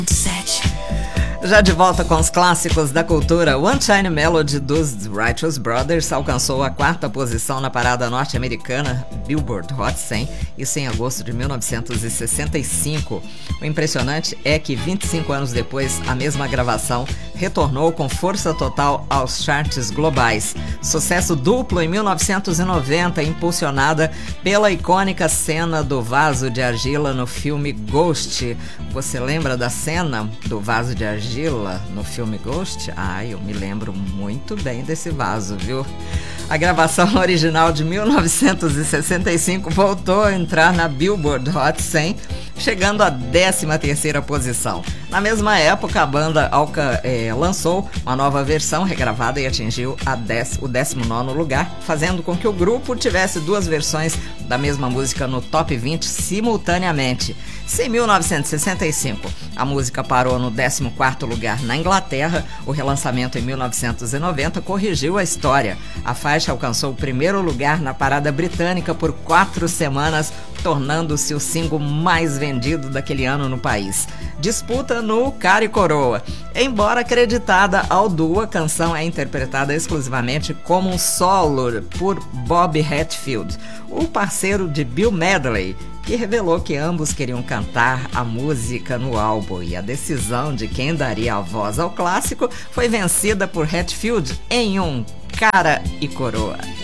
Já de volta com os clássicos da cultura, One Shiny Melody dos Righteous Brothers alcançou a 4ª posição na parada norte-americana Billboard Hot 100, isso em agosto de 1965. O impressionante é que 25 anos depois, a mesma gravação retornou com força total aos charts globais. Sucesso duplo em 1990, impulsionada pela icônica cena do vaso de argila no filme Ghost. Você lembra da cena do vaso de argila no filme Ghost? Eu me lembro muito bem desse vaso, viu? A gravação original de 1965 voltou a entrar na Billboard Hot 100, chegando à 13ª posição. Na mesma época, a banda lançou uma nova versão regravada e atingiu o 19º lugar, fazendo com que o grupo tivesse 2 versões da mesma música no Top 20 simultaneamente. Se em 1965 a música parou no 14º lugar na Inglaterra, o relançamento em 1990 corrigiu a história. A faixa alcançou o 1º lugar na parada britânica por 4 semanas, tornando-se o single mais vendido daquele ano no país. Disputa no Cara e Coroa. Embora acreditada ao duo, a canção é interpretada exclusivamente como um solo por Bob Hatfield, o parceiro de Bill Medley, que revelou que ambos queriam cantar a música no álbum, e a decisão de quem daria a voz ao clássico foi vencida por Hatfield em um Cara e Coroa.